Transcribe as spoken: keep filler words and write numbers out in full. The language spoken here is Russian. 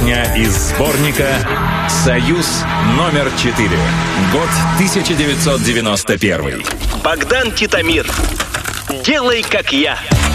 Песня из сборника «Союз номер четыре». Год тысяча девятьсот девяносто первый. Богдан Титомир. «Делай, как я».